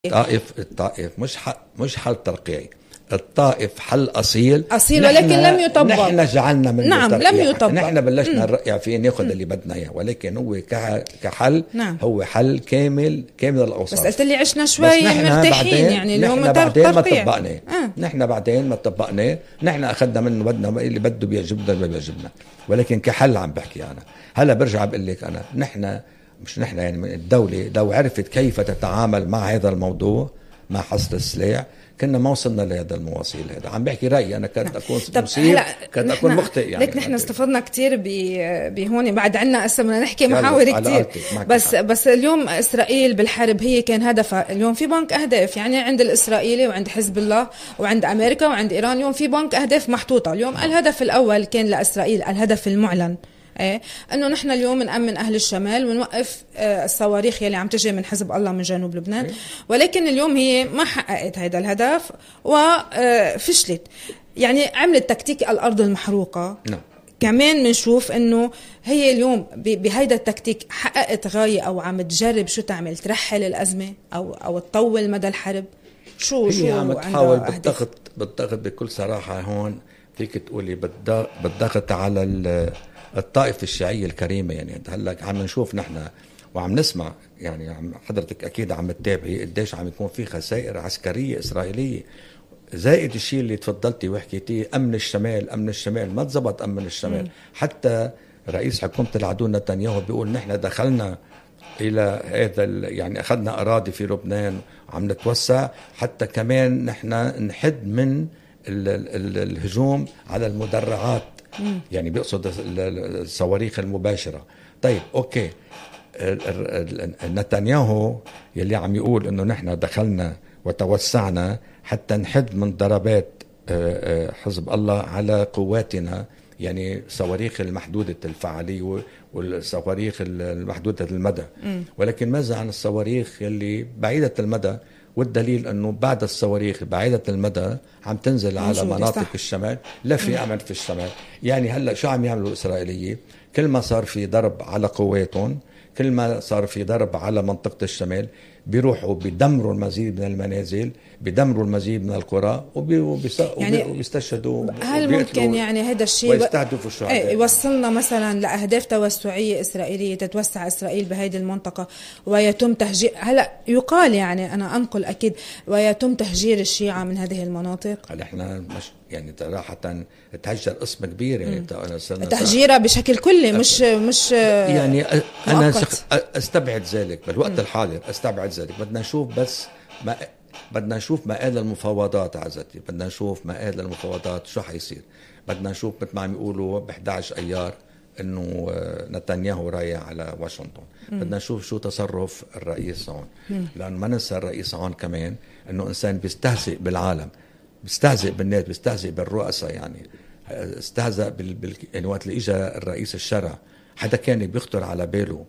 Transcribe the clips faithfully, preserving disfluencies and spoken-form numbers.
الطائف الطائف مش حل مش حل ترقيعي. الطائف حل أصيل أصيل ولكن لم يطبق. نحن جعلنا من نعم لم يطبق. نحن بلشنا نرقع فيه ناخذ اللي بدنا اياه، ولكن هو كحل نعم. هو حل كامل كامل الأوصاف. بس قلت لي عشنا شوي مرتاحين، يعني اليوم نحن بعدين ما ترقيع. طبقناه آه. نحن بعدين ما طبقناه، نحن أخذنا منه بدنا اللي بده بيعجبنا ما بيعجبنا، ولكن كحل عم بحكي أنا. هلا برجع بقول لك أنا نحن مش نحن يعني من الدولة لو عرفت كيف تتعامل مع هذا الموضوع مع حصر السلاح كنا ما وصلنا لهذا المواصيل. هذا عم بحكي رأيي أنا، كنت أكون مصيب كنت أكون مخطئ يعني. لك نحن استفدنا كتير بهون، بعد عنا هسه بدنا نحكي محاور كتير، بس حق. بس اليوم إسرائيل بالحرب هي كان هدفها اليوم في بنك أهداف، يعني عند الإسرائيلي وعند حزب الله وعند أمريكا وعند إيران اليوم في بنك أهداف محطوطة. اليوم الهدف الأول كان لإسرائيل، الهدف المعلن ايه انه نحن اليوم نأمن اهل الشمال ونوقف آه الصواريخ يلي عم تجي من حزب الله من جنوب لبنان، ولكن اليوم هي ما حققت هذا الهدف وفشلت. يعني عملت تكتيك الارض المحروقه. نعم. كمان بنشوف انه هي اليوم بهيدا التكتيك حققت غاية او عم تجرب شو تعمل، ترحل الازمه او او تطول مدى الحرب. شو هي شو هي عم تحاول بالضغط بالضغط بكل صراحه. هون فيك تقولي بالضغط على الطائفة الشيعية الكريمة. يعني هلا عم نشوف نحن وعم نسمع، يعني عم حضرتك أكيد عم تتابعي قديش عم يكون في خسائر عسكرية إسرائيلية، زائد الشيء اللي تفضلتي وحكيتيه أمن الشمال. أمن الشمال ما تزبط أمن الشمال. م. حتى رئيس حكومة العدو نتنياهو بيقول نحن دخلنا إلى هذا، يعني أخذنا أراضي في لبنان وعم نتوسع، حتى كمان نحن نحد من ال ال الهجوم على المدرعات. يعني بيقصد الصواريخ المباشرة. طيب أوكي، نتنياهو يلي عم يقول إنه نحن دخلنا وتوسعنا حتى نحد من ضربات حزب الله على قواتنا، يعني صواريخ المحدودة الفعالية والصواريخ المحدودة المدى. ولكن ماذا عن الصواريخ يلي بعيدة المدى؟ والدليل أنه بعد الصواريخ بعيدة المدى عم تنزل على مناطق صح. الشمال. لا في أمل في الشمال. يعني هلأ شو عم يعملوا الإسرائيليين؟ كل ما صار في ضرب على قواتهم، كل ما صار في ضرب على منطقة الشمال، بيروحوا بيدمروا المزيد من المنازل، بيدمروا المزيد من القرى يعني وبيستشهدوا. هل ممكن يعني هذا الشيء ويستهدفوا الشهداء ايه يوصلنا مثلا لأهداف توسعية إسرائيلية، تتوسع إسرائيل بهذه المنطقة ويتم تهجير؟ هلا يقال، يعني أنا أنقل أكيد، ويتم تهجير الشيعة من هذه المناطق. هل احنا مش يعني صراحة تهجر قسم كبير، يعني تهجيرها بشكل كلي، مش مش يعني أنا أستبعد ذلك بالوقت م. الحاضر، أستبعد ذلك. بدنا نشوف بس ما بدنا نشوف مآل المفاوضات عزتي، بدنا نشوف مآل المفاوضات شو حيصير. بدنا نشوف مثل ما عم يقولوا ب إحدى عشر أيار إنه نتنياهو رايح على واشنطن. م. بدنا نشوف شو تصرف الرئيس هون، لأن ما ننسى الرئيس هون كمان إنه إنسان بيستهزئ بالعالم، بيستهزئ بالناس، بيستهزئ بالرؤساء. يعني استهزأ بال... بال... يعني وقت اللي اجى الرئيس الشرع، حدا كان بيخطر على باله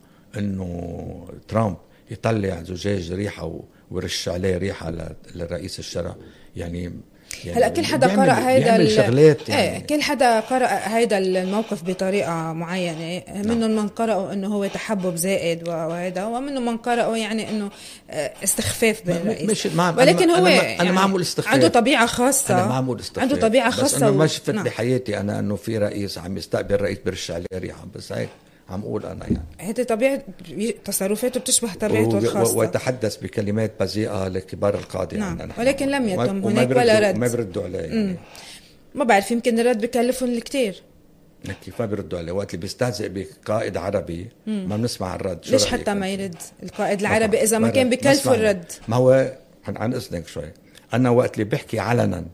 إنه ترامب يطلع زجاج ريحة و... ورش عليه ريحة للرئيس الشرع؟ يعني يعني هلا كل حدا قرأ هيدا الشغلات، يعني ايه كل حدا قرأ هيدا الموقف بطريقة معينة. منهم من قرأوا انه هو تحبب زائد وهذا، ومنهم من قرأوا يعني انه استخفاف بالرئيس. ولكن هو أنا, يعني أنا معمول استخفاف، عنده طبيعة خاصة. أنا معمول استخفاف، عنده طبيعة خاصة. بس أنا ما شفت نعم. بحياتي أنا انه في رئيس عم يستقبل رئيس برش عليه ريحة، بس هيك عم أقول أنا. يعني هذه طبيعة تصرفاته بتشبه طبيعته الخاصة، ويتحدث بكلمات بذيئة لكبار القادة. نعم. يعني ولكن لم يتم هناك ولا رد. ما بيردوا عليه. يعني ما بعرف، يمكن الرد بكلفهم كتير. كيف ما بيردوا عليه؟ وقت اللي بيستهزئ بقائد عربي مم. ما بنسمع الرد. ليش حتى ما يرد القائد العربي إذا ما كان بكلفه الرد؟ ما هو عن إذنك شوي، أنا وقت اللي بحكي علنا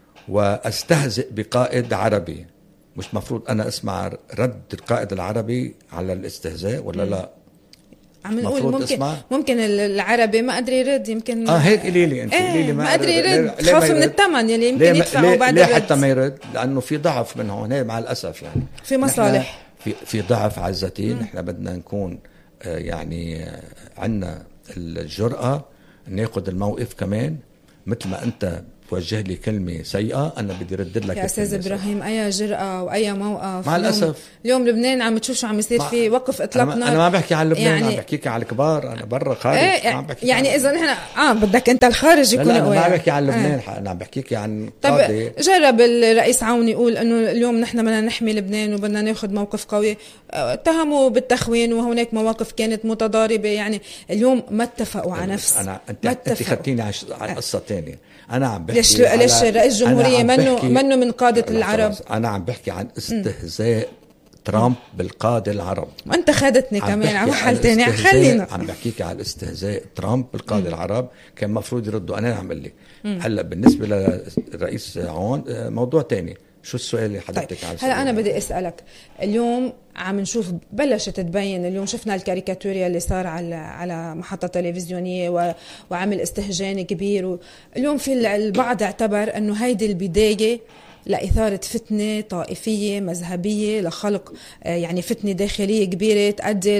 واستهزئ بقائد عربي، مش مفروض أنا أسمع رد القائد العربي على الاستهزاء ولا م. لا؟ عم نقول ممكن اسمع. ممكن العربي ما قدر يرد، يمكن اه هيك قولي لي انت. قولي لي ما قدر يرد، خوف من الثمن يلي يمكن يدفعه بعد ليه الرد. حتى ما يرد؟ لأنه في ضعف من هون، هي مع الأسف. يعني في مصالح، في في ضعف عزتي. نحن بدنا نكون آه يعني آه عنا الجرأة ناخد الموقف كمان، مثل ما أنت توجه لي كلمة سيئة أنا بدي ردد لك. يا أستاذ إبراهيم أي جرأة وأي موقف مع الأسف. اليوم لبنان عم تشوف شو عم يصير فيه وقف إطلاق نار. أنا ما بحكي عن لبنان يعني... عم بحكيك عن الكبار. أنا برا خارج ايه عم بحكي يعني إذا نحن آه بدك أنت الخارج يكون قوي. أنا ما بحكي عن لبنان اه. أنا عم بحكيك عن قاضي. طب جرب الرئيس عون يقول إنه اليوم نحن بدنا نحمي لبنان وبدنا ناخذ موقف قوي. اتهموا بالتخوين وهناك مواقف كانت متضاربة. يعني اليوم ما اتفقوا على نفس. أنا أنت أنت خدتيني على قصة تانية. أنا عم بحكي ليش ليش رئيس الجمهورية منه منه من قادة العرب. أنا عم بحكي عن استهزاء ترامب بالقادة العرب. ما أنت خدتني كمان على محل تاني. خلينا عم بحكيك على الاستهزاء ترامب بالقادة العرب. كان مفروض يردوا. أنا عم أقول لك هلا بالنسبة للرئيس عون موضوع تاني. شو السؤال اللي حضرتك طيب. هلا أنا بدي أسألك اليوم عم نشوف بلشت تبين. اليوم شفنا الكاريكاتوريا اللي صار على على محطة تلفزيونية وعمل استهجان كبير. اليوم في البعض اعتبر أنه هيدي البداية لإثارة فتنة طائفية مذهبية لخلق يعني فتنة داخلية كبيرة تؤدي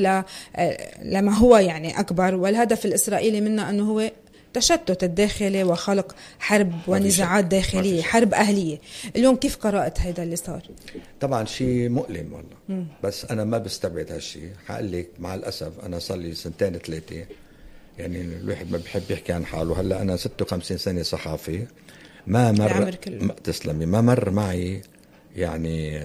لما هو يعني أكبر. والهدف الإسرائيلي منه أنه هو تشتت الداخلي وخلق حرب ونزاعات داخلية حرب أهلية. اليوم كيف قرأت هيدا اللي صار؟ طبعا شيء مؤلم والله. م. بس أنا ما بستبعد هالشيء. حقول لك مع الأسف أنا صار لي سنتين ثلاثة يعني الواحد ما بحب يحكي عن حاله. هلا أنا ستة وخمسين سنة صحافي. ما مر ما تسلمي ما مر معي يعني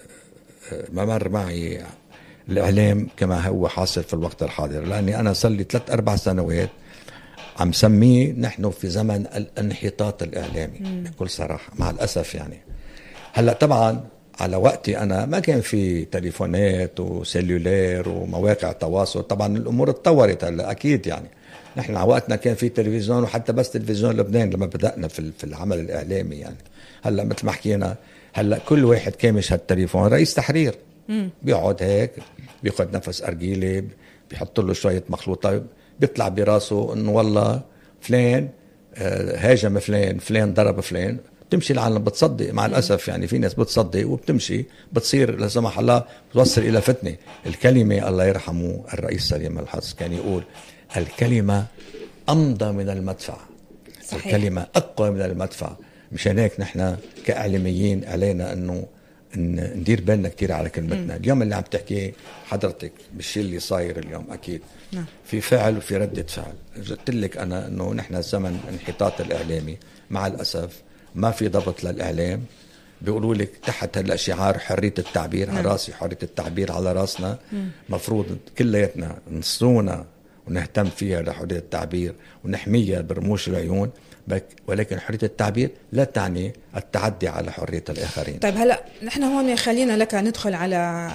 ما مر معي الإعلام كما هو حاصل في الوقت الحاضر. لأني أنا صار لي ثلاث أربع سنوات عم سميه نحن في زمن الانحطاط الإعلامي. مم. بكل صراحة مع الأسف يعني. هلأ طبعا على وقتي أنا ما كان في تليفونات وسيلولير ومواقع تواصل. طبعا الأمور اتطورت هلأ أكيد يعني. نحن على وقتنا كان في تلفزيون وحتى بس تلفزيون لبنان لما بدأنا في في العمل الإعلامي يعني. هلأ مثل ما حكينا هلأ كل واحد كامش هالتليفون رئيس تحرير. مم. بيقعد هيك بياخد نفس أرجيلي بيحط له شوية مخلوطة بيطلع براسه انه والله فلان هاجم فلان فلان ضرب فلان. بتمشي العالم بتصدق مع الأسف يعني. في ناس بتصدق وبتمشي بتصير لا سمح الله بتوصل إلى فتنة. الكلمة الله يرحمه الرئيس سليم الحظ كان يقول الكلمة أمضى من المدفع. صحيح. الكلمة أقوى من المدفع. مشان هيك نحن كإعلاميين علينا أنه ندير بالنا كتير على كلمتنا. م. اليوم اللي عم تحكي حضرتك بالشيء اللي صاير اليوم أكيد نعم. في فعل وفي ردة فعل. قلت لك أنا أنه نحن زمن انحطاط الإعلامي مع الأسف. ما في ضبط للإعلام. بيقولوا لك تحت هلا شعار حرية التعبير. نعم. على راسي حرية التعبير على راسنا. م. مفروض كلياتنا نصونا ونهتم فيها لحرية التعبير ونحميها برموش العيون. ولكن حرية التعبير لا تعني التعدي على حرية الآخرين. طيب هلأ نحن هون خلينا لك ندخل على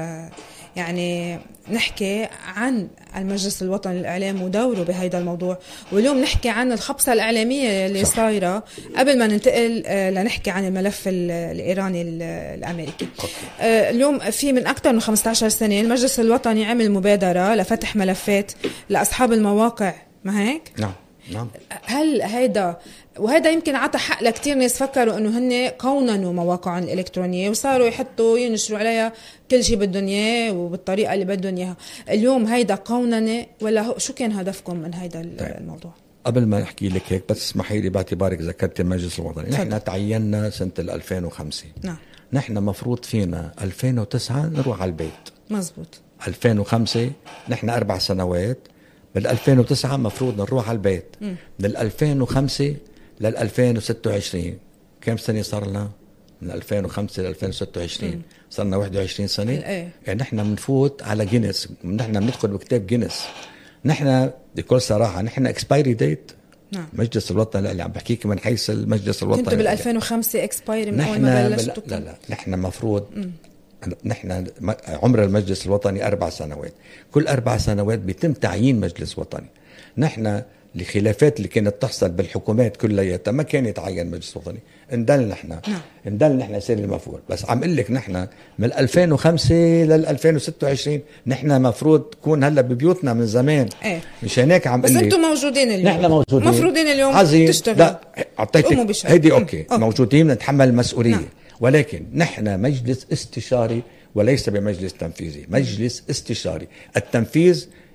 يعني نحكي عن المجلس الوطني للإعلام ودوره بهذا الموضوع. واليوم نحكي عن الخبصة الإعلامية اللي صح. صايرة قبل ما ننتقل لنحكي عن الملف الإيراني الأمريكي. أوكي. اليوم في من أكثر من خمسة عشر سنة المجلس الوطني عمل مبادرة لفتح ملفات لأصحاب المواقع ما هيك؟ نعم. نعم. هل هيدا وهذا يمكن عطى حق لكتير ناس فكروا انه هن قوننوا مواقعهم الالكترونيه وصاروا يحطوا ينشروا عليها كل شيء بدهم اياه وبالطريقه اللي بدهم اياها. اليوم هيدا قوننه ولا شو كان هدفكم من هيدا طيب. الموضوع؟ قبل ما احكي لك هيك بس اسمحي لي باعتبارك ذكرت المجلس الوطني. نحن تعيننا سنه ألفين وخمسة. نعم. نحن مفروض فينا ألفين وتسعة نروح على البيت. مزبوط. ألفين وخمسة نحن اربع سنوات. بال ألفين وتسعة مفروض نروح على البيت. م. من ألفين وخمسة لل ألفين وستة وعشرين كم سنة صار لنا؟ من ألفين وخمسة ل ألفين وستة وعشرين صار لنا واحد وعشرين سنة. الأيه. يعني نحن بنفوت على جينيس. نحن بندخل بكتاب جينيس. نحن بكل صراحة نحن اكسبايري ديت. نعم. مجلس الوطني اللي عم بحكيك من حيث المجلس الوطني كنتوا بال ألفين وخمسة اكسبايري من أول ما بلشتوا؟ لا لا نحن مفروض م. نحن عمر المجلس الوطني أربع سنوات. كل أربع سنوات بيتم تعيين مجلس وطني. نحن الخلافات اللي كانت تحصل بالحكومات كلها ما كان يتعين مجلس وطني. اندل نحن نعم. اندل نحن سير المفروض. بس عم اقول لك نحن من ألفين وخمسة لل ألفين وستة وعشرين نحن مفروض تكون هلا ببيوتنا من زمان. ايه. مشان هيك عم بس انتم موجودين اليوم. نحن موجودين مفروضين اليوم عزيز. تشتغلوا. لا اعطيتك هيدي اوكي م. موجودين نتحمل المسؤوليه. نعم. ولكن نحن مجلس استشاري وليس بمجلس تنفيذي. مجلس استشاري. التنفيذ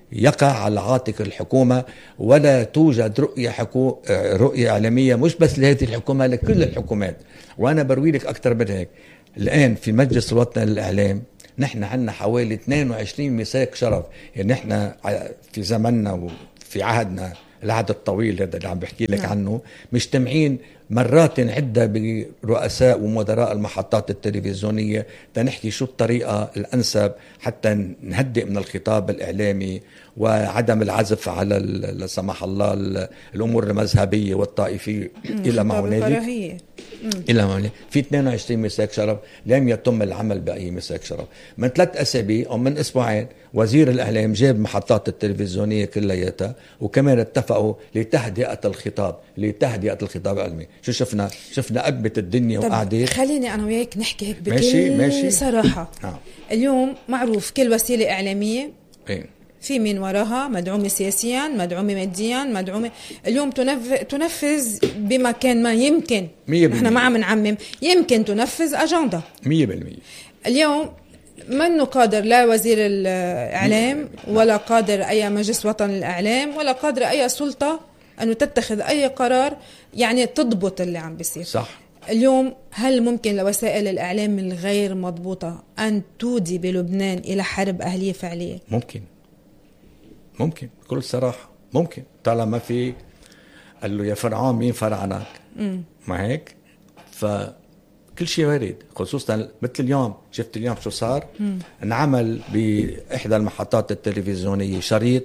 يقع على عاتق الحكومة، ولا توجد رؤية حكو... رؤية إعلامية مش بس لهذه الحكومة، لكل الحكومات. وأنا بروي لك أكثر من هيك. الآن في مجلس الوطني للإعلام نحن عندنا حوالي اثنين وعشرين مساك شرف. يعني نحن في زمننا وفي عهدنا العهد الطويل هذا اللي عم بحكي لك نعم. عنه، مجتمعين مرات عدة برؤساء ومدراء المحطات التلفزيونية تنحكي شو الطريقة الأنسب حتى نهدئ من الخطاب الإعلامي وعدم العزف على لا سمح الله الأمور المذهبية والطائفية إلى ما هنالك. إلى ما هنالك في اثنين وعشرين مساك شرف لم يتم العمل بأي مساك شرف. من ثلاث أسابيع أو من أسبوعين وزير الإعلام جاب محطات التلفزيونية كلياتها، وكمان اتفقوا لتهدئة الخطاب لتهدئة الخطاب العلمي. شو شفنا؟ شفنا قبة الدنيا وقاعدة. خليني أنا وياك نحكي هيك بكل ماشي ماشي. صراحة آه. اليوم معروف كل وسيلة إعلامية إيه؟ في مين وراها، مدعومة سياسيا، مدعومة ماديا، مدعومة اليوم تنفذ, تنفذ بمكان ما. يمكن نحن ما عم نعمم، يمكن تنفذ أجندة مية بالمية. اليوم منه قادر لا وزير الإعلام ولا قادر أي مجلس وطني للإعلام ولا قادر أي سلطة أنه تتخذ أي قرار يعني تضبط اللي عم بيصير. صح. اليوم هل ممكن لوسائل الإعلام الغير مضبوطة أن تودي بلبنان إلى حرب أهلية فعلية؟ ممكن ممكن بكل صراحة ممكن، طالما في قال له يا فرعون مين فرعنك ما هيك. فكل شيء وارد، خصوصا مثل اليوم شفت اليوم شو صار. مم. انعمل بإحدى المحطات التلفزيونية شريط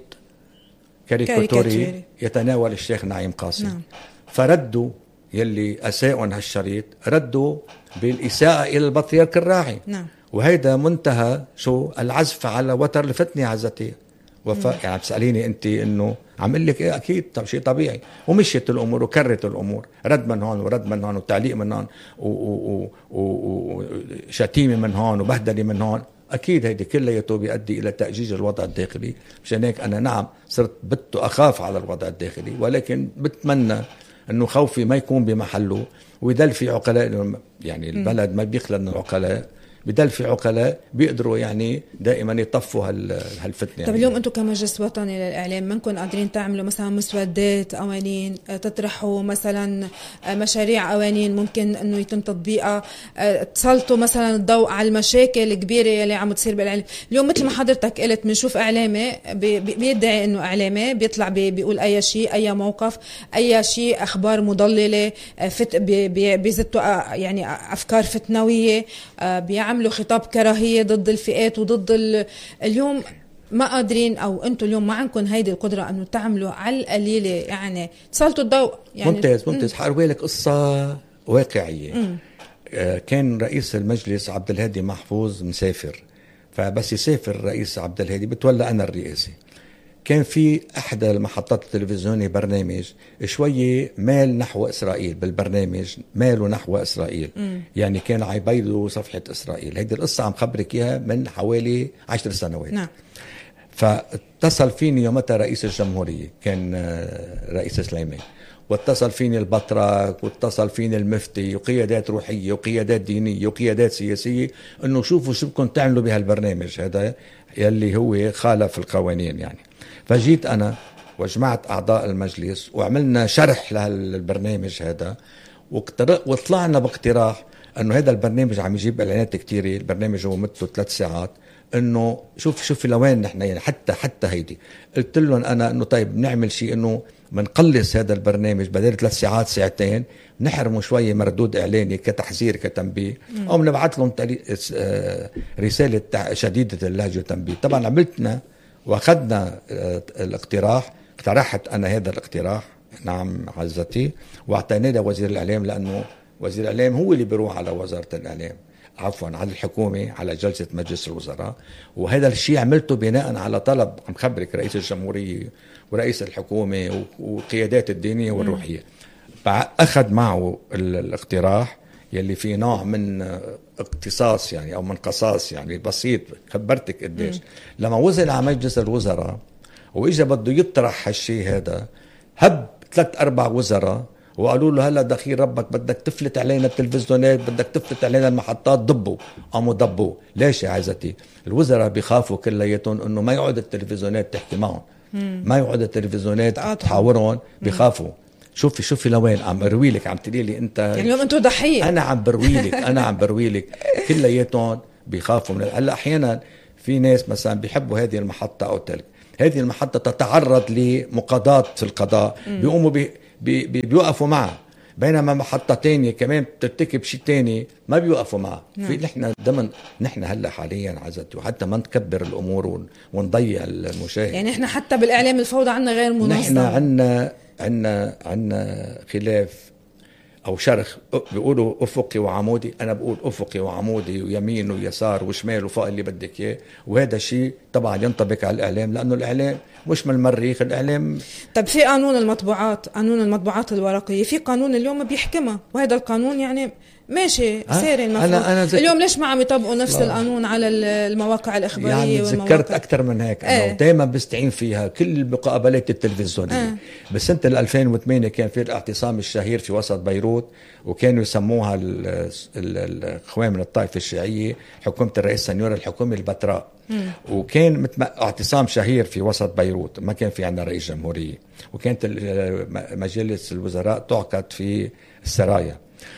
كاريكاتوري يتناول الشيخ نعيم قاسم. نعم. فردوا يلي أساءوا هالشريط ردوا بالإساءة إلى البطريرك الراعي. نعم. وهيدا منتهى شو العزف على وتر الفتنة عزتي وفاء. يعني بتسأليني أنت إنه عم لك إيه؟ أكيد طب شيء طبيعي. ومشيت الأمور وكرت الأمور، رد من هون ورد من هون وتعليق من هون وشتيمة من هون وبهدلة من هون. أكيد هيدي كلياته بيؤدي إلى تأجيج الوضع الداخلي. مشان هيك أنا نعم صرت بت أخاف على الوضع الداخلي، ولكن بتمنى إنه خوفي ما يكون بمحله ويدل في عقلاء. يعني البلد ما بيخلى من العقلاء، بدل في عقلاء بيقدروا يعني دائما يطفوا هالفتنة. طب اليوم أنتم كمجلس وطني للإعلام منكم قادرين تعملوا مثلا مسودات قوانين، تطرحوا مثلا مشاريع قوانين ممكن أنه يتم تطبيقها، تسلطوا مثلا الضوء على المشاكل الكبيرة اللي عم تصير بالإعلام؟ اليوم مثل ما حضرتك قلت بنشوف إعلامي بيدعي أنه إعلامي بيطلع بيقول أي شيء، أي موقف، أي شيء، أخبار مضللة، فت بيزتوا يعني أفكار فتنوية، بيعمل عملوا خطاب كراهية ضد الفئات وضد اليوم ما قادرين، أو أنتوا اليوم ما عندكم هيدي القدرة أنه تعملوا على القليلة يعني تسلطوا الضوء. يعني ممتاز ممتاز. حأروي لك قصة واقعية. آه كان رئيس المجلس عبد الهادي محفوظ مسافر، فبس يسافر رئيس عبد الهادي بتولى أنا الرئاسة. كان في أحد المحطات التلفزيونية برنامج شوية مال نحو إسرائيل، بالبرنامج ماله نحو إسرائيل. م. يعني كان عيبيدوا صفحة إسرائيل. هيدي القصة عم خبرك إياها من حوالي عشر سنوات. نعم. فاتصل فيني يومتها رئيس الجمهورية كان رئيس سليمان، واتصل فيني البطرك، واتصل فيني المفتي وقيادات روحية وقيادات دينية وقيادات سياسية انه شوفوا شو بدكم تعملوا بهالبرنامج هذا يلي هو خالف القوانين. يعني فجيت انا وجمعت اعضاء المجلس وعملنا شرح لهالبرنامج هذا، وطلعنا باقتراح انه هذا البرنامج عم يجيب اعلانات كتيرة. البرنامج هو مدته ثلاث ساعات. انه شوف شوف لوين نحن يعني حتى حتى هيدي قلت لهم انا انه طيب نعمل شيء انه منقلص هذا البرنامج بدل ثلاث ساعات ساعتين، نحرمه شويه مردود اعلاني كتحذير كتنبيه، او بنبعث لهم رساله شديده اللهجه وتنبيه. طبعا عملتنا واخذنا الاقتراح، اقترحت انا هذا الاقتراح نعم عزتي، واعطيناه لوزير الاعلام، لانه وزير الاعلام هو اللي بيروح على وزاره الاعلام عفوا على الحكومة على جلسة مجلس الوزراء. وهذا الشيء عملته بناء على طلب عم خبرك رئيس الجمهورية ورئيس الحكومة وقيادات الدينية والروحية. أخذ معه الاقتراح يلي فيه نوع من اقتصاص يعني أو من قصاص يعني بسيط. خبرتك قديش لما وصل على مجلس الوزراء وإجا بده يطرح هالشيء هذا، هب ثلاث أربع وزراء وقالوا له هلا دخيل ربك بدك تفلت علينا التلفزيونات، بدك تفلت علينا المحطات، ضبوا. قاموا ضبوا. ليش يا عزتي؟ الوزراء بيخافوا كلياتهم انه ما يقعد التلفزيونات تحكي معهم، ما يقعد التلفزيونات تحاورهم، بيخافوا. شوفي شوفي لوين عم بروي لك، عم تقولي لي انت يعني اليوم انتوا ضحيه. انا عم بروي لك انا عم بروي لك كلياتهم بيخافوا من هلا. احيانا في ناس مثلا بيحبوا هذه المحطه او تلك، هذه المحطه تتعرض لمقاضاه في القضاء، بيقوموا بي بي بي بيوقفوا معها، بينما محطه تانية كمان بترتكب شيء تاني ما بيوقفوا معها. في نحن ضمن نحن هلا حاليا عزتي، وحتى ما نكبر الامور ونضيع المشاهد. يعني احنا حتى بالاعلام الفوضى عنا غير منظم. نحن عنا عنا عنا خلاف او شرخ، بيقولوا افقي وعمودي، انا بقول افقي وعمودي ويمين ويسار وشمال وفوق اللي بدك اياه. وهذا شيء طبعا ينطبق على الاعلام، لانه الاعلام مش من المريخ، الاعلام. طب في قانون المطبوعات، قانون المطبوعات الورقيه، في قانون اليوم بيحكمها، وهذا القانون يعني ماشي ساري المفروض. أنا أنا اليوم ليش ما عم يطبقوا نفس لا. القانون على المواقع الإخبارية؟ يعني ذكرت أكثر من هيك أنا ايه؟ دايما بستعين فيها كل المقابلات التلفزيونية. ايه؟ بسنة ألفين وثمانية كان في الاعتصام الشهير في وسط بيروت، وكانوا يسموها الإخوان من الطائفة الشيعية حكومة الرئيس سنيور، الحكومة البتراء. مم. وكان اعتصام شهير في وسط بيروت، ما كان في عندنا رئيس جمهورية، وكانت مجالس الوزراء تعقد في السرايا،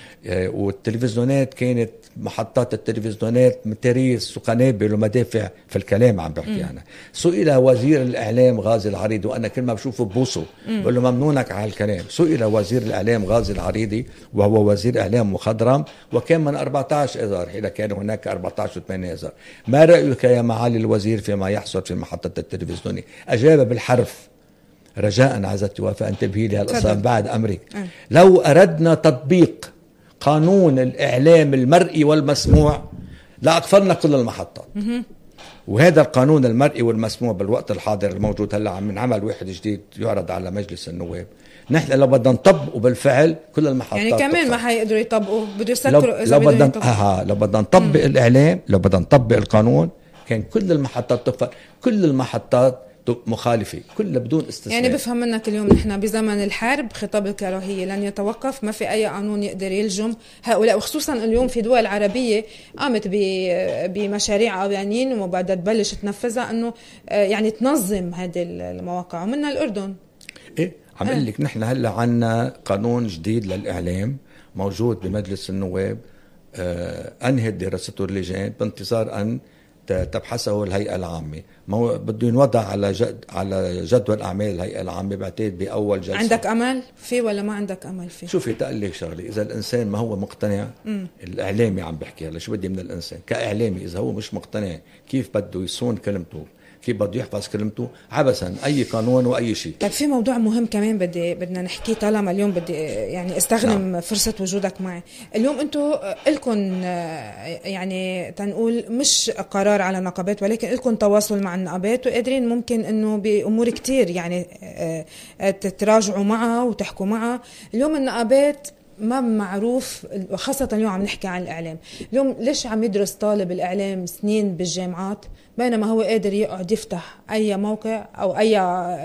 والتلفزيونات كانت محطات التلفزيونات متاريس وقنابل ومدافع في الكلام عم بحكي أنا. سئل وزير الإعلام غازي العريضي، وأنا كل ما بشوفه ببوسه بقول له ممنونك على الكلام. سئل وزير الإعلام غازي العريضي وهو وزير إعلام مخضرم، وكان من أربعة عشر إذار، إذا كان هناك أربعة عشر وثمانية إذار. ما رأيك يا معالي الوزير فيما يحصل في محطة التلفزيونية؟ أجاب بالحرف. رجاء عزتي وفاء انتبهي لي هالقصة بعد أمريكا. أه. لو أردنا تطبيق قانون الإعلام المرئي والمسموع لا أقفلنا كل المحطات. وهذا القانون المرئي والمسموع بالوقت الحاضر الموجود هلا عم نعمل واحد جديد يعرض على مجلس النواب. نحن لو بدنا نطبقه بالفعل كل المحطات يعني كمان تطبق. ما حيقدروا يطبقوا، بده يسكروا إذا لو بدنا ها لو بدنا نطبق مم. الإعلام، لو بدنا نطبق القانون كان كل المحطات تقفل، كل المحطات مخالفة كلها بدون استثناء. يعني بفهم منك اليوم نحن بزمن الحرب، خطاب الكراهية لن يتوقف، ما في أي قانون يقدر يلجم هؤلاء، وخصوصا اليوم في دول عربية قامت بمشاريع قوانين وبعدها تبلش تنفذها أنه يعني تنظم هذه المواقع، ومنها الأردن. إيه عم أقول لك نحن هلا عنا قانون جديد للإعلام موجود بمجلس النواب، آه أنهت دراسته اللجان بانتظار أن تبحثه الهيئة العامة. ما بده ينوضع على جد على جدول أعمال الهيئة العامة بعتقد بأول جلسة. عندك أمل فيه ولا ما عندك أمل فيه؟ شوفي تقلك شغلي، إذا الإنسان ما هو مقتنع، مم. الإعلامي عم بحكي هلا، شو بدي من الإنسان كإعلامي؟ إذا هو مش مقتنع كيف بده يصون كلمته، كيف بده يحفظ كلمته، عبثا أي قانون وأي شيء. طيب في موضوع مهم كمان بدي بدنا نحكي، طالما اليوم بدي يعني استخدم نعم. فرصة وجودك معي اليوم. انتوا لكم يعني تنقول مش قرار على نقابات، ولكن لكم تواصل مع النقابات، وقادرين ممكن انه بأمور كتير يعني تتراجعوا معها وتحكوا معها. اليوم النقابات ما معروف، وخاصة اليوم عم نحكي عن الإعلام. اليوم ليش عم يدرس طالب الإعلام سنين بالجامعات بينما هو قادر يقعد يفتح أي موقع أو أي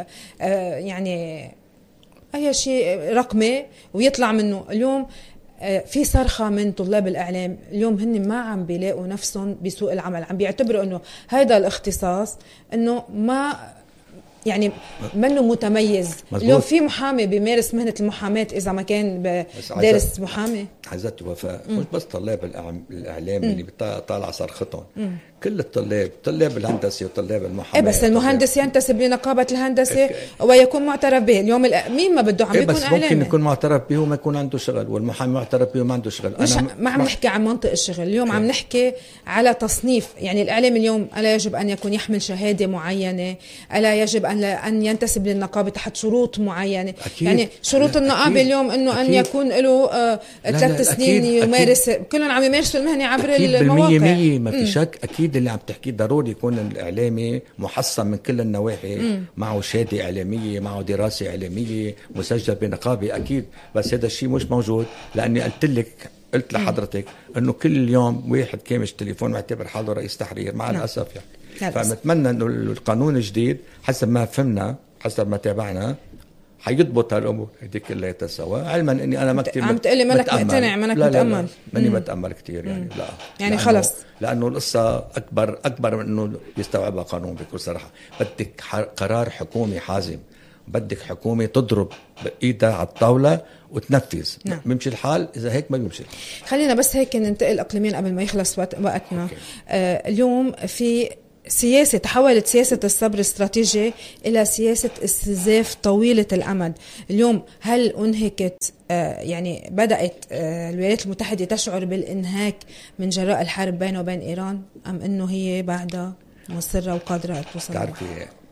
يعني أي شيء رقمي ويطلع منه؟ اليوم في صرخة من طلاب الإعلام، اليوم هن ما عم بيلاقوا نفسهم بسوق العمل، عم بيعتبروا أنه هذا الاختصاص أنه ما يعني منه متميز. مزبوط. اليوم في محامي بيمارس مهنة المحاماة إذا ما كان دارس محامي. عزتي وفاء مش بس طلاب الإعلام اللي بيطالع صرختهم، كل الطلاب، طلاب الهندسة وطلاب المحاماة. إيه بس المهندس ينتسب لنقابة الهندسة إيه ويكون معترف به. اليوم مين ما بده عم إيه بيكون بس إعلامي. ممكن يكون معترف به وما يكون عنده شغل، والمحامي معترف به وما عنده شغل. مش أنا ما عم نحكي عن منطق الشغل اليوم، عم نحكي على تصنيف. يعني الإعلام اليوم ألا يجب أن يكون يحمل شهادة معينة، ألا يجب أن أن ينتسب للنقابة تحت شروط معينة. أكيد. يعني شروط النقابة اليوم إنه أن يكون له آه ثلاث سنين يمارس، كلهم عم يمارسوا المهنة عبر المواقع. بالمية ما في شك. أكيد اللي عم تحكيه ضروري يكون الإعلامي محصن من كل النواحي، مم. معه شهادة إعلامية، معه دراسة إعلامية، مسجل بنقابة أكيد. بس هذا الشيء مش موجود، لأني قلت لك قلت لحضرتك إنه كل يوم واحد كامش تليفون معتبر حاله رئيس تحرير مع نعم. الأسف يعني. فنتمنى إنه القانون الجديد حسب ما فهمنا حسب ما تابعنا حيضبط هالامور هذيك كلها سوا، علما اني انا ما كثير عم تقلي منك مقتنع منك متامل. ماني بتامل كثير يعني. مم. لا يعني خلص لانه القصه اكبر اكبر من انه يستوعبها قانون. بكل صراحه بدك قرار حكومي حازم، بدك حكومه تضرب بايدها على الطاوله وتنفذ. نعم. بيمشي الحال اذا هيك ما بيمشي. خلينا بس هيك ننتقل اقليميا قبل ما يخلص وقتنا. آه اليوم في سياسة تحولت سياسة الصبر الاستراتيجي إلى سياسة استنزاف طويلة الأمد. اليوم هل أنهكت آه يعني بدأت آه الولايات المتحدة تشعر بالإنهاك من جراء الحرب بينه وبين إيران، أم أنه هي بعدها مصرة وقادرة توصل؟ تعرفي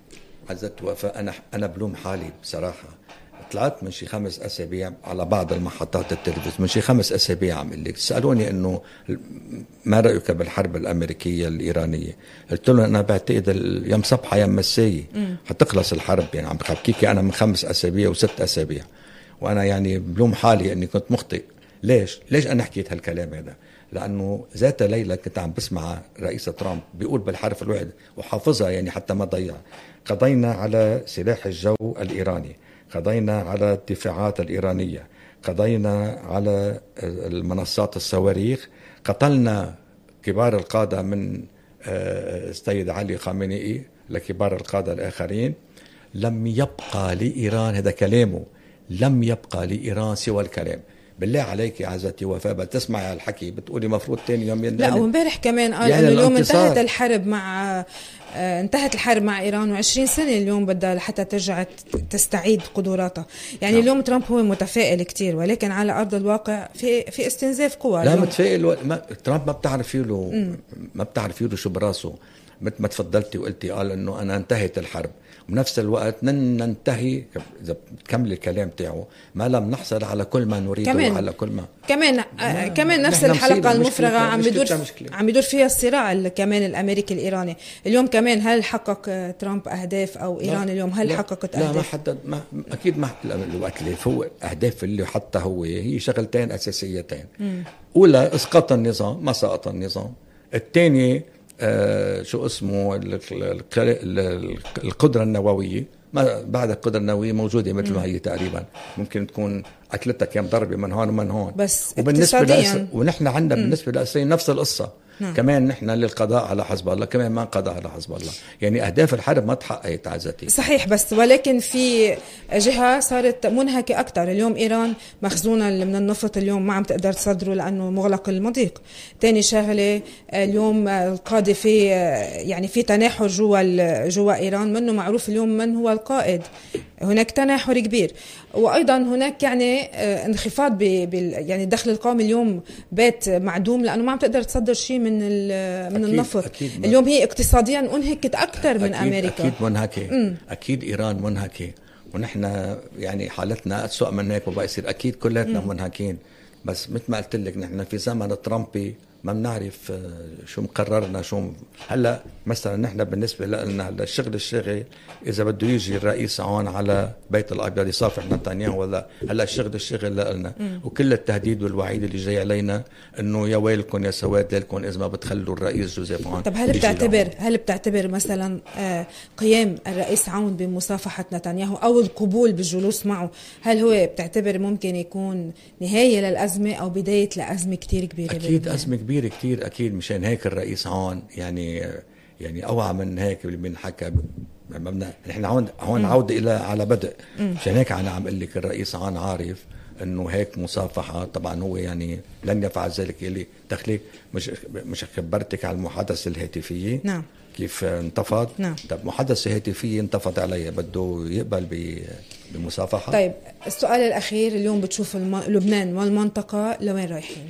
عزت وفاء، أنا أنا بلوم حالي بصراحة. طلعت من شي خمس أسابيع على بعض المحطات التلفزيون، من شي خمس أسابيع عم لك سألوني إنه ما رأيك بالحرب الأمريكية الإيرانية؟ قلت لهم أنا بعتقد يوم صبحة يوم مساية حتخلص الحرب. يعني عم بحكيكي أنا من خمس أسابيع وست أسابيع، وأنا يعني بلوم حالي إني كنت مخطئ. ليش؟ ليش أنا حكيت هالكلام هذا؟ لأنه ذات ليلة كنت عم بسمع رئيس ترامب بيقول بالحرف الواحد وحافظها يعني حتى ما ضيع: قضينا على سلاح الجو الإيراني، قضينا على الدفاعات الإيرانية، قضينا على المنصات الصواريخ، قتلنا كبار القادة من السيد علي خامنئي لكبار القادة الآخرين. لم يبقى لإيران، هذا كلامه، لم يبقى لإيران سوى الكلام. بالله عليك يا عزتي وفاء بتسمعي هالحكي بتقولي مفروض تاني يوم لا. ومبارح كمان قال يعني انه اليوم انتهت الحرب مع آه انتهت الحرب مع ايران، وعشرين سنة اليوم بدها حتى ترجع تستعيد قدراتها. يعني نعم. اليوم ترامب هو متفائل كتير، ولكن على ارض الواقع في في استنزاف قوى. لا متفائل و... ما... ترامب ما بتعرفي له م. ما بتعرفي له شو براسه. مثل ما تفضلتي وقلتي قال انه انا انتهت الحرب، وبنفس الوقت ننتهي اذا بتكمل الكلام تاعه ما لم نحصل على كل ما نريده وعلى كل ما كمان آه كمان نفس الحلقه المفرغه عم بيدور عم بيدور فيها الصراع كمان الامريكي الايراني. اليوم كمان هل حقق ترامب اهداف او ايران اليوم هل لا حققت لا اهداف؟ ما حدد ما اكيد ما الوقت اللي فوق اهداف اللي حتى هو هي شغلتين اساسيتين. م. اولى اسقاط النظام، ما سقط النظام. الثاني آه شو اسمه القدرة النووية. ما بعد القدرة النووية موجودة مثل ما هي تقريبا، ممكن تكون أكلتها كم ضربة من هون ومن هون. بس وبالنسبة لأس... ونحن عندنا بالنسبة لأسرين نفس القصة. نعم. كمان نحن للقضاء على حزب الله، كمان ما قضاء على حزب الله. يعني أهداف الحرب ما تحققت عزتي. صحيح، بس ولكن في جهة صارت منهكة أكتر. اليوم إيران مخزونة من النفط اليوم ما عم تقدر تصدره لأنه مغلق المضيق. تاني شغلة اليوم القادة في يعني في تناحر جوا جوا إيران، منه معروف اليوم من هو القائد. هناك تناحر كبير، وأيضا هناك يعني انخفاض بال يعني الدخل القومي اليوم بات معدوم لأنه ما عم تقدر تصدر شيء من من أكيد النفط. أكيد اليوم هي اقتصاديا انهكت أكثر من أمريكا. أكيد منهكة. م. أكيد إيران منهكة، ونحن يعني حالتنا أسوأ من هيك وبقى يصير. أكيد كلنا منهكين، بس مثل ما قلت لك نحن في زمن ترامبي ما بنعرف شو مقررنا شو. هلا مثلا نحن بالنسبه لنا هلا الشغل الشغل اذا بده يجي الرئيس هون على بيت الابيض يصافح نتنياهو، ولا هلا الشغل الشغل لنا، وكل التهديد والوعيد اللي جاي علينا انه يا ويلكم يا سواد لكم اذا ما بتخلوا الرئيس جوزيف عون. طب هل بتعتبر هل بتعتبر مثلا قيام الرئيس عون بمصافحه نتنياهو او القبول بالجلوس معه، هل هو بتعتبر ممكن يكون نهايه للازمه او بدايه لازمه كتير كبيره؟ اكيد ازمه كبيره كتير اكيد. مشان هيك الرئيس عون يعني يعني اوعى من هيك اللي بنحكى. نحن هون هون عوده الى على بدء. مشان هيك انا عم اقول لك الرئيس عون عارف انه هيك مصافحه. طبعا هو يعني لن يفعل ذلك. اللي دخلي مش مش خبرتك على المحادثه الهاتفيه. نعم. كيف انتفض. نعم. طب محادثه هاتفيه انتفض عليها، بده يقبل بمصافحه. طيب السؤال الاخير، اليوم بتشوف الم... لبنان والمنطقه لوين رايحين؟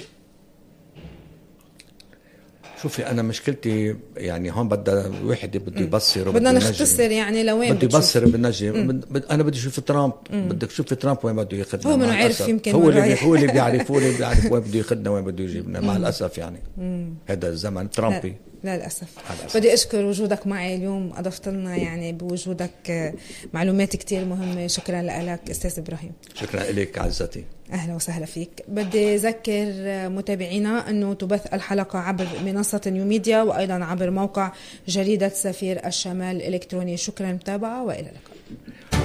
شوفي أنا مشكلتي يعني هون بدأ واحد بده يبصر بدنا نختصر يعني لوين بده يبصر بالنجم. أنا بدي أشوف ترامب. بدك تشوف ترامب وين بده ياخذنا. هو منو عارف يمكن هو اللي هو اللي بيعرف هو اللي بيعرف وين بده ياخذنا وين بده يجيبنا. مع الأسف يعني مم. هذا الزمن ترامبي. لا للأسف. بدي أشكر وجودك معي اليوم، أضفت لنا يعني بوجودك معلومات كتير مهمة. شكرا لك أستاذ إبراهيم. شكرا لك عزتي. أهلا وسهلا فيك. بدي أذكر متابعينا أنه تبث الحلقة عبر منصة نيو ميديا وأيضا عبر موقع جريدة سفير الشمال الإلكتروني. شكرا متابعة وإلى اللقاء.